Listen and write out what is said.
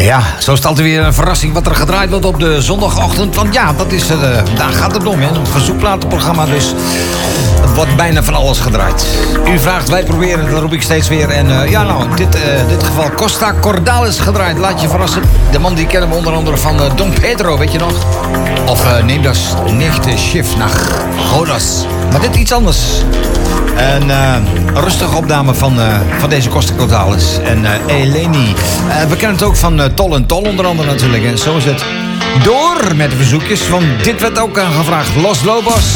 Ja, zo is het altijd weer een verrassing wat er gedraaid wordt op de zondagochtend. Want ja, dat is, daar gaat het om, hè. Een verzoekplatenprogramma, dus het wordt bijna van alles gedraaid. U vraagt, wij proberen, dat roep ik steeds weer. En ja, nou, in dit geval Costa Cordalis gedraaid. Laat je verrassen. De man die kennen we onder andere van Don Pedro, weet je nog? Of neem das nächste Schiff nach Rodas. Maar dit iets anders. Een rustige opname van deze Costa Cordalis en Eleni. We kennen het ook van Tol en Tol onder andere natuurlijk. En zo is het door met de verzoekjes. Van dit werd ook aangevraagd. Los Lobos.